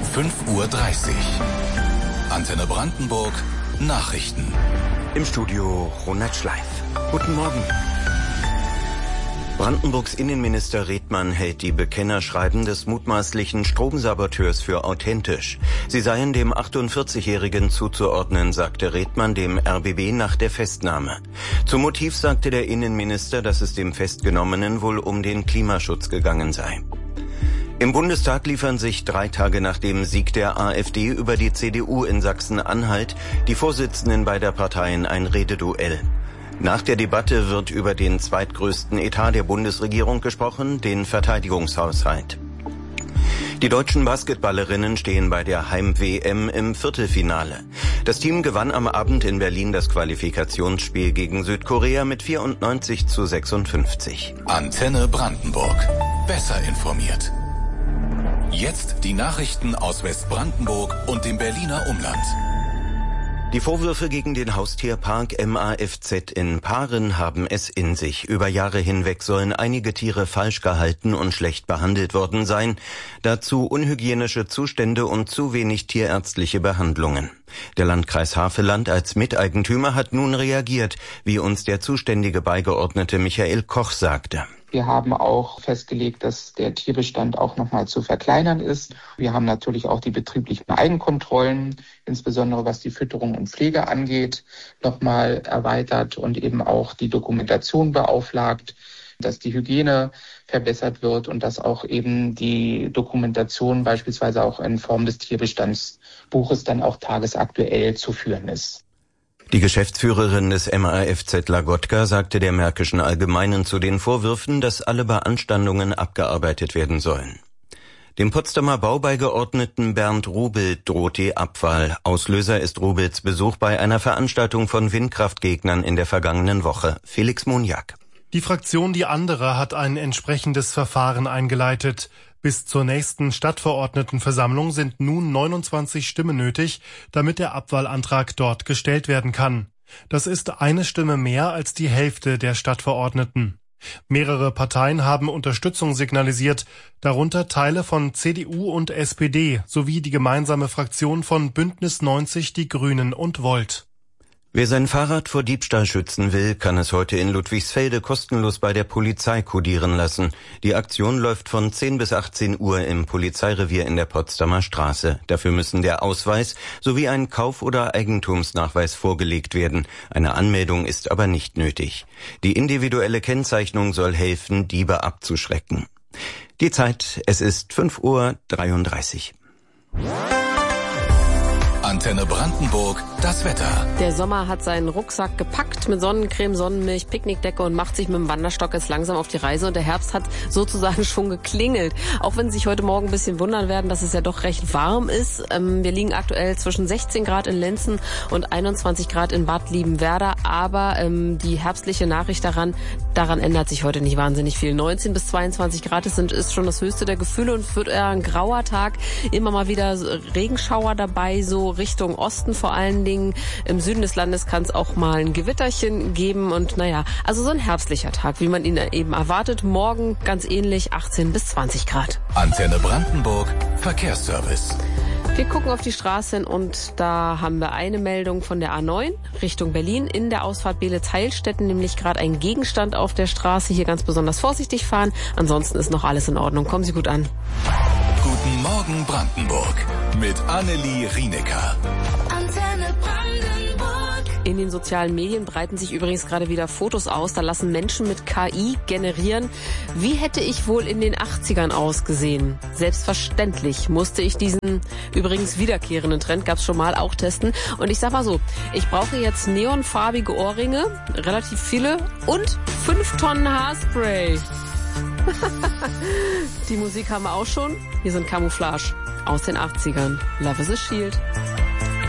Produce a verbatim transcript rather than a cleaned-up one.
fünf Uhr dreißig. Antenne Brandenburg Nachrichten. Im Studio Ronald Schleif. Guten Morgen. Brandenburgs Innenminister Redmann hält die Bekennerschreiben des mutmaßlichen Stromsaboteurs für authentisch. Sie seien dem achtundvierzigjährigen zuzuordnen, sagte Redmann dem R B B nach der Festnahme. Zum Motiv sagte der Innenminister, dass es dem Festgenommenen wohl um den Klimaschutz gegangen sei. Im Bundestag liefern sich drei Tage nach dem Sieg der AfD über die C D U in Sachsen-Anhalt die Vorsitzenden beider Parteien ein Rededuell. Nach der Debatte wird über den zweitgrößten Etat der Bundesregierung gesprochen, den Verteidigungshaushalt. Die deutschen Basketballerinnen stehen bei der Heim-W M im Viertelfinale. Das Team gewann am Abend in Berlin das Qualifikationsspiel gegen Südkorea mit vierundneunzig zu sechsundfünfzig. Antenne Brandenburg. Besser informiert. Jetzt die Nachrichten aus Westbrandenburg und dem Berliner Umland. Die Vorwürfe gegen den Haustierpark M A F Z in Paaren haben es in sich. Über Jahre hinweg sollen einige Tiere falsch gehalten und schlecht behandelt worden sein. Dazu unhygienische Zustände und zu wenig tierärztliche Behandlungen. Der Landkreis Havelland als Miteigentümer hat nun reagiert, wie uns der zuständige Beigeordnete Michael Koch sagte. Wir haben auch festgelegt, dass der Tierbestand auch nochmal zu verkleinern ist. Wir haben natürlich auch die betrieblichen Eigenkontrollen, insbesondere was die Fütterung und Pflege angeht, nochmal erweitert und eben auch die Dokumentation beauflagt, dass die Hygiene verbessert wird und dass auch eben die Dokumentation beispielsweise auch in Form des Tierbestandsbuches dann auch tagesaktuell zu führen ist. Die Geschäftsführerin des M A F Z Lagotka sagte der Märkischen Allgemeinen zu den Vorwürfen, dass alle Beanstandungen abgearbeitet werden sollen. Dem Potsdamer Baubeigeordneten Bernd Rubel droht die Abwahl. Auslöser ist Rubels Besuch bei einer Veranstaltung von Windkraftgegnern in der vergangenen Woche. Felix Monjak. Die Fraktion Die Andere hat ein entsprechendes Verfahren eingeleitet. Bis zur nächsten Stadtverordnetenversammlung sind nun neunundzwanzig Stimmen nötig, damit der Abwahlantrag dort gestellt werden kann. Das ist eine Stimme mehr als die Hälfte der Stadtverordneten. Mehrere Parteien haben Unterstützung signalisiert, darunter Teile von C D U und S P D sowie die gemeinsame Fraktion von Bündnis neunzig, die Grünen und Volt. Wer sein Fahrrad vor Diebstahl schützen will, kann es heute in Ludwigsfelde kostenlos bei der Polizei kodieren lassen. Die Aktion läuft von zehn bis achtzehn Uhr im Polizeirevier in der Potsdamer Straße. Dafür müssen der Ausweis sowie ein Kauf- oder Eigentumsnachweis vorgelegt werden. Eine Anmeldung ist aber nicht nötig. Die individuelle Kennzeichnung soll helfen, Diebe abzuschrecken. Die Zeit, es ist fünf Uhr dreiunddreißig. Antenne Brandenburg, das Wetter. Der Sommer hat seinen Rucksack gepackt mit Sonnencreme, Sonnenmilch, Picknickdecke und macht sich mit dem Wanderstock jetzt langsam auf die Reise. Und der Herbst hat sozusagen schon geklingelt. Auch wenn Sie sich heute Morgen ein bisschen wundern werden, dass es ja doch recht warm ist. Ähm, wir liegen aktuell zwischen sechzehn Grad in Lenzen und einundzwanzig Grad in Bad Liebenwerda. Aber ähm, die herbstliche Nachricht daran, daran ändert sich heute nicht wahnsinnig viel. neunzehn bis zweiundzwanzig Grad sind, ist schon das höchste der Gefühle und es wird eher ein grauer Tag. Immer mal wieder Regenschauer dabei, so Richtung Osten vor allen Dingen. Im Süden des Landes kann es auch mal ein Gewitterchen geben und naja, also so ein herbstlicher Tag, wie man ihn eben erwartet. Morgen ganz ähnlich, achtzehn bis zwanzig Grad. Antenne Brandenburg, Verkehrsservice. Wir gucken auf die Straße und da haben wir eine Meldung von der A neun Richtung Berlin. In der Ausfahrt Beelitz-Heilstätten nämlich gerade ein Gegenstand auf der Straße. Hier ganz besonders vorsichtig fahren. Ansonsten ist noch alles in Ordnung. Kommen Sie gut an. Guten Morgen Brandenburg mit Annelie Rienecker. Antenne Brandenburg. In den sozialen Medien breiten sich übrigens gerade wieder Fotos aus. Da lassen Menschen mit K I generieren. Wie hätte ich wohl in den achtzigern ausgesehen? Selbstverständlich musste ich diesen übrigens wiederkehrenden Trend, gab's schon mal, auch testen. Und ich sag mal so, ich brauche jetzt neonfarbige Ohrringe, relativ viele und fünf Tonnen Haarspray. Die Musik haben wir auch schon. Hier sind Camouflage aus den achtzigern. Love is a Shield.